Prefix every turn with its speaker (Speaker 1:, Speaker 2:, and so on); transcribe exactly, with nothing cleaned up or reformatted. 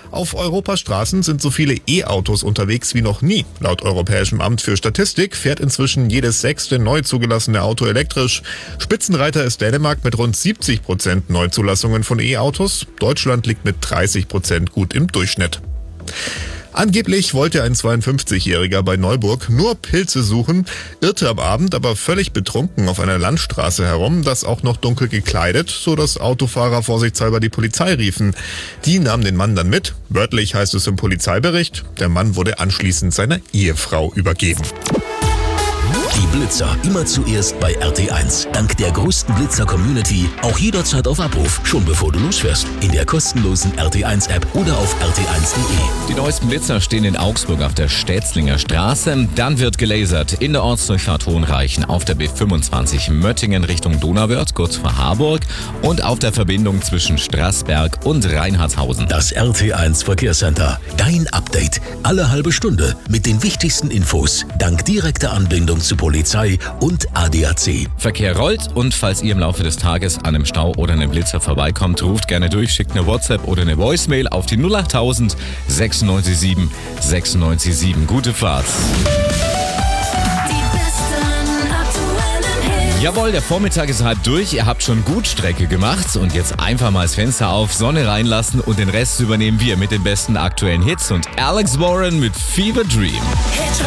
Speaker 1: Auf Europas Straßen sind so viele E-Autos unterwegs wie noch nie. Laut Europäischem Amt für Statistik fährt inzwischen jedes sechste neu zugelassene Auto elektrisch. Spitzenreiter ist Dänemark mit rund siebzig Prozent Neuzulassungen von E-Autos. Deutschland liegt mit dreißig Prozent gut im Durchschnitt. Angeblich wollte ein zweiundfünfzigjähriger bei Neuburg nur Pilze suchen, irrte am Abend aber völlig betrunken auf einer Landstraße herum, das auch noch dunkel gekleidet, so dass Autofahrer vorsichtshalber die Polizei riefen. Die nahmen den Mann dann mit. Wörtlich heißt es im Polizeibericht, der Mann wurde anschließend seiner Ehefrau übergeben.
Speaker 2: Die Blitzer immer zuerst bei R T eins. Dank der größten Blitzer-Community auch jederzeit auf Abruf, schon bevor du losfährst. In der kostenlosen R T eins App oder auf r t eins punkt de.
Speaker 3: Die neuesten Blitzer stehen in Augsburg auf der Stätzlinger Straße. Dann wird gelasert in der Ortsdurchfahrt Hohenreichen, auf der B fünfundzwanzig Möttingen Richtung Donauwörth, kurz vor Harburg, und auf der Verbindung zwischen Straßberg und Reinhardshausen.
Speaker 2: Das R T eins Verkehrscenter. Dein Update. Alle halbe Stunde mit den wichtigsten Infos. Dank direkter Anbindung zu Polizei und A D A C.
Speaker 3: Verkehr rollt, und falls ihr im Laufe des Tages an einem Stau oder einem Blitzer vorbeikommt, ruft gerne durch, schickt eine WhatsApp oder eine Voicemail auf die null achttausend sechsundneunzig sieben sechsundneunzig sieben. Gute Fahrt. Jawohl, der Vormittag ist halb durch, ihr habt schon gut Strecke gemacht und jetzt einfach mal das Fenster auf, Sonne reinlassen und den Rest übernehmen wir mit den besten aktuellen Hits und Alex Warren mit Fever Dream.